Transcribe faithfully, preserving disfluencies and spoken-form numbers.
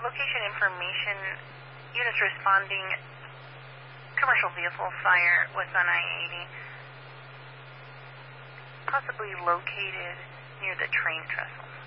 location information, units responding, commercial vehicle fire west on I eighty, possibly located near the train trestle.